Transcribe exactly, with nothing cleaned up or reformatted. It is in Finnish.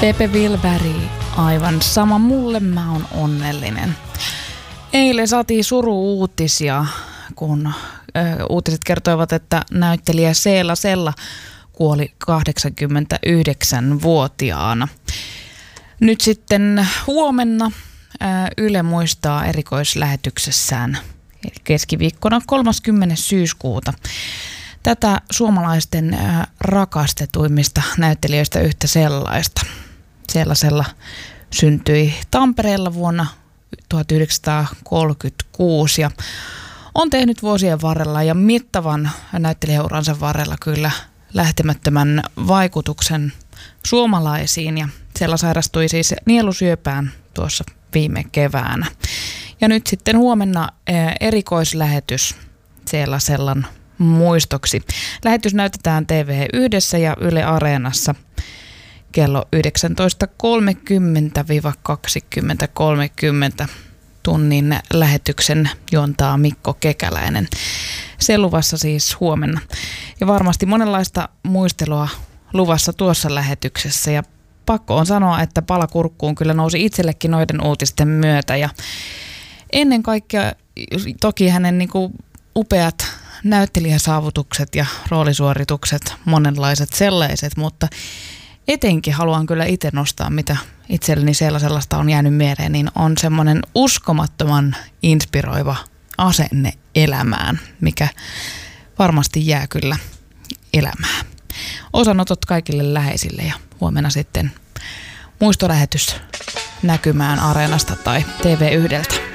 Pepe Wilberg, aivan sama mulle, mä oon onnellinen. Eilen saatiin suru-uutisia, kun ö, uutiset kertoivat, että näyttelijä Seela Sella kuoli kahdeksankymmentäyhdeksänvuotiaana. Nyt sitten huomenna ö, Yle muistaa erikoislähetyksessään keskiviikkona kolmaskymmenes syyskuuta tätä suomalaisten ö, rakastetuimmista näyttelijöistä yhtä sellaista. Seela Sella syntyi Tampereella vuonna tuhatyhdeksänsataakolmekymmentäkuusi ja on tehnyt vuosien varrella ja mittavan näyttelijäuransa varrella kyllä lähtemättömän vaikutuksen suomalaisiin. Ja Sella sairastui siis nielusyöpään tuossa viime keväänä. Ja nyt sitten huomenna erikoislähetys Seela Sellan muistoksi. Lähetys näytetään T V yhdessä ja Yle Areenassa kello yhdeksäntoista kolmekymmentä kaksikymmentä kolmekymmentä. Tunnin lähetyksen juontaa Mikko Kekäläinen. Se luvassa siis huomenna. Ja varmasti monenlaista muistelua luvassa tuossa lähetyksessä. Ja pakko on sanoa, että pala kurkkuun kyllä nousi itsellekin noiden uutisten myötä. Ja ennen kaikkea toki hänen niin kuin upeat näyttelijäsaavutukset ja roolisuoritukset, monenlaiset sellaiset, mutta etenkin haluan kyllä itse nostaa, mitä itselleni sellaista on jäänyt mieleen, niin on semmoinen uskomattoman inspiroiva asenne elämään, mikä varmasti jää kyllä elämään. Osanotot kaikille läheisille ja huomenna sitten muistolähetys näkymään Areenasta tai T V yhdeltä.